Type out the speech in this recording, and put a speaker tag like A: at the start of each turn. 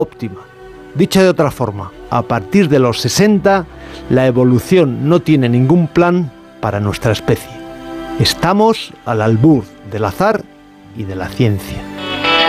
A: óptima. Dicho de otra forma, a partir de los 60, la evolución no tiene ningún plan para nuestra especie. Estamos al albur del azar y de la ciencia.